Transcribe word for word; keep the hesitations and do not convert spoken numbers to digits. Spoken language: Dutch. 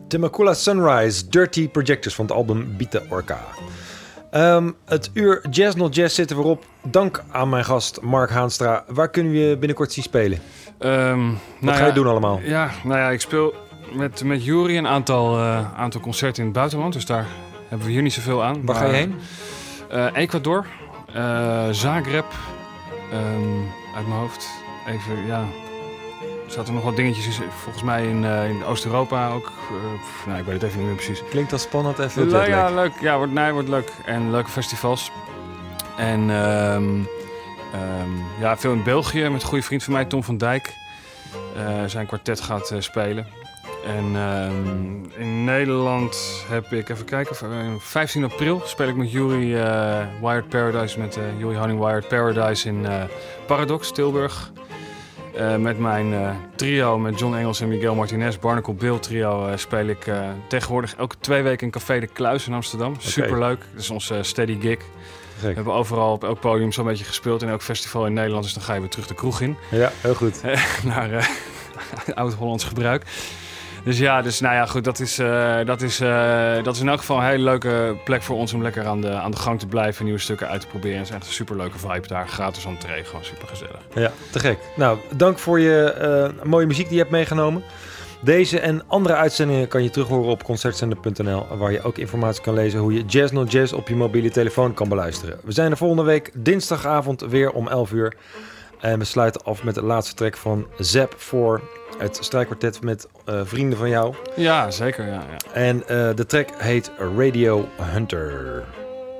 Temecula Sunrise, Dirty Projectors van het album Bita Orca. Um, het uur Jazz Not Jazz zitten we op. Dank aan mijn gast Mark Haanstra. Waar kunnen we je binnenkort zien spelen? Um, Wat nou ga ja, je doen allemaal? Ja, nou ja, ik speel met, met Jury een aantal, uh, aantal concerten in het buitenland. Dus daar hebben we hier niet zoveel aan. Waar maar, ga je heen? Uh, Ecuador, uh, Zagreb, um, uit mijn hoofd. Even, ja... Er zaten nog wat dingetjes volgens mij in, uh, in Oost-Europa ook. Uh, nou, ik weet het even niet meer precies. Klinkt als spannend en veel Le- jetlag. Ja, leuk. Ja, wordt, nee, wordt leuk. En leuke festivals. En um, um, ja, veel in België met een goede vriend van mij, Tom van Dijk. Uh, zijn kwartet gaat uh, spelen. En um, in Nederland heb ik, even kijken, vijftien april speel ik met Jury uh, Wired Paradise, met uh, Jury Honing Wired Paradise in uh, Paradox, Tilburg. Uh, met mijn uh, trio, met John Engels en Miguel Martinez, Barnacle Bill trio, uh, speel ik uh, tegenwoordig elke twee weken in Café de Kluis in Amsterdam. Okay. Superleuk, dat is onze uh, steady gig. We hebben overal op elk podium zo'n beetje gespeeld in elk festival in Nederland, dus dan ga je weer terug de kroeg in. Ja, heel goed. Naar uh, oud-Hollands gebruik. Dus ja, dus nou ja, goed, dat is, uh, dat, is, uh, dat is in elk geval een hele leuke plek voor ons om lekker aan de, aan de gang te blijven, nieuwe stukken uit te proberen. Het is echt een superleuke vibe daar, gratis entree, gewoon super gezellig. Ja, te gek. Nou, dank voor je uh, mooie muziek die je hebt meegenomen. Deze en andere uitzendingen kan je terughoren op concertzender punt n l, waar je ook informatie kan lezen hoe je Jazz Not Jazz op je mobiele telefoon kan beluisteren. We zijn er volgende week dinsdagavond weer om elf uur. En we sluiten af met de laatste track van Zap voor het strijkkwartet met uh, vrienden van jou. Ja, zeker. Ja, ja. En uh, de track heet Radio Hunter.